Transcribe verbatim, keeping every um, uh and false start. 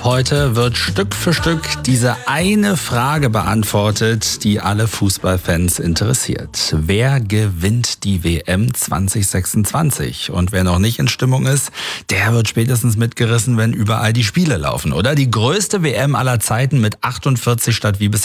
Heute wird Stück für Stück diese eine Frage beantwortet, die alle Fußballfans interessiert. Wer gewinnt die W M zwanzig sechsundzwanzig? Und wer noch nicht in Stimmung ist, der wird spätestens mitgerissen, wenn überall die Spiele laufen, oder? Die größte W M aller Zeiten mit achtundvierzig statt wie bisher